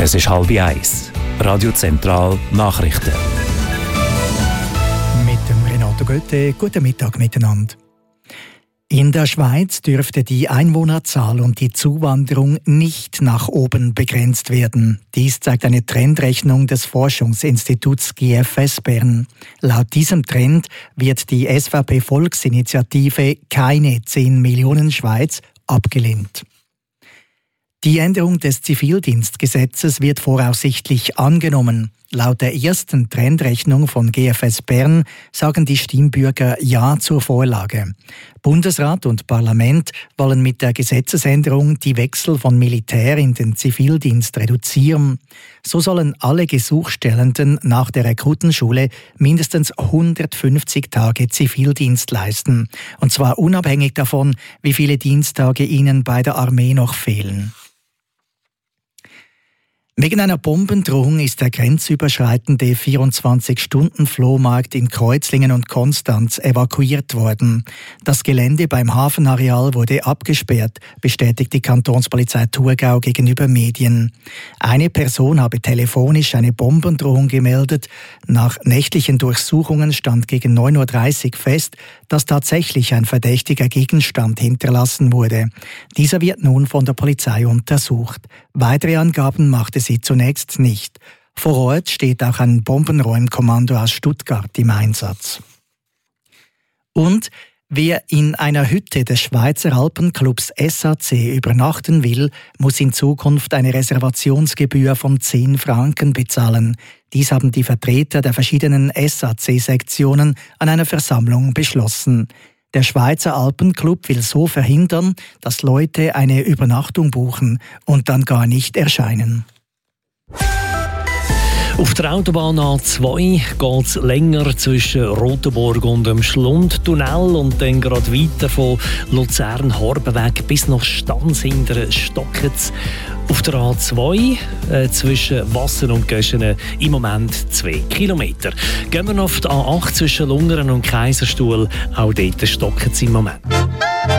Es ist 12:30. Radio Zentral Nachrichten. Mit dem Renato Götte, guten Mittag miteinander. In der Schweiz dürfte die Einwohnerzahl und die Zuwanderung nicht nach oben begrenzt werden. Dies zeigt eine Trendrechnung des Forschungsinstituts GFS Bern. Laut diesem Trend wird die SVP-Volksinitiative Keine 10 Millionen Schweiz abgelehnt. Die Änderung des Zivildienstgesetzes wird voraussichtlich angenommen. Laut der ersten Trendrechnung von GFS Bern sagen die Stimmbürger Ja zur Vorlage. Bundesrat und Parlament wollen mit der Gesetzesänderung die Wechsel von Militär in den Zivildienst reduzieren. So sollen alle Gesuchstellenden nach der Rekrutenschule mindestens 150 Tage Zivildienst leisten. Und zwar unabhängig davon, wie viele Diensttage ihnen bei der Armee noch fehlen. Wegen einer Bombendrohung ist der grenzüberschreitende 24-Stunden-Flohmarkt in Kreuzlingen und Konstanz evakuiert worden. Das Gelände beim Hafenareal wurde abgesperrt, bestätigt die Kantonspolizei Thurgau gegenüber Medien. Eine Person habe telefonisch eine Bombendrohung gemeldet. Nach nächtlichen Durchsuchungen stand gegen 9:30 Uhr fest, dass tatsächlich ein verdächtiger Gegenstand hinterlassen wurde. Dieser wird nun von der Polizei untersucht. Weitere Angaben machte sie zunächst nicht. Vor Ort steht auch ein Bombenräumkommando aus Stuttgart im Einsatz. Und wer in einer Hütte des Schweizer Alpenclubs SAC übernachten will, muss in Zukunft eine Reservationsgebühr von 10 Franken bezahlen. Dies haben die Vertreter der verschiedenen SAC-Sektionen an einer Versammlung beschlossen. Der Schweizer Alpenclub will so verhindern, dass Leute eine Übernachtung buchen und dann gar nicht erscheinen. Auf der Autobahn A2 geht es länger zwischen Rotenburg und dem Schlundtunnel und dann gerade weiter von Luzern-Horbenweg bis nach Stanshindern Stockitz. Auf der A2 zwischen Wassen und Göschenen im Moment 2 Kilometer. Gehen wir noch auf die A8 zwischen Lungern und Kaiserstuhl, auch dort Stockitz im Moment.